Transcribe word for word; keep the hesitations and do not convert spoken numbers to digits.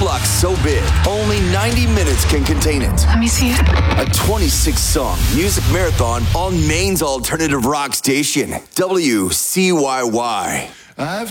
block so big, only ninety minutes can contain it. Let me see it. A twenty-six song music marathon on Maine's alternative rock station, W C Y Y. I've